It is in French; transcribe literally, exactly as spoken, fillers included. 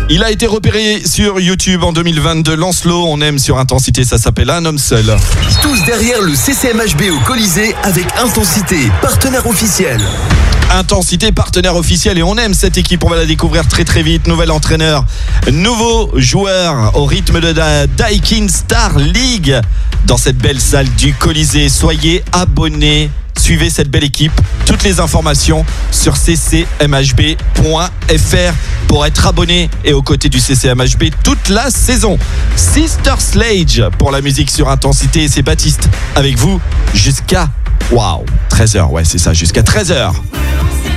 Il a été repéré sur YouTube en deux mille vingt-deux. Lancelot, on aime sur Intensité, ça s'appelle Un homme seul. Tous derrière le C C M H B au Colisée avec Intensité, partenaire officiel. Intensité, partenaire officiel, et on aime cette équipe, on va la découvrir très très vite. Nouvel entraîneur, nouveau joueur au rythme de la Daikin Star League dans cette belle salle du Colisée. Soyez abonnés, suivez cette belle équipe. Toutes les informations sur c c m h b point f r pour être abonné et aux côtés du C C M H B toute la saison. Sister Sledge pour la musique sur Intensité, et c'est Baptiste avec vous jusqu'à waouh treize heures, ouais c'est ça, jusqu'à treize heures.